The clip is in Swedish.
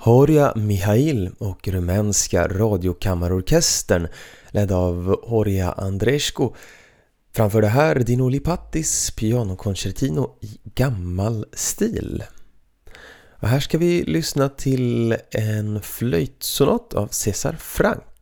Horia Mihail och rumänska radiokammarorkestern ledd av Horia Andreescu framförde här Dino Lipattis pianokoncertino i gammal stil. Och här ska vi lyssna till en flöjtsonat av César Franck.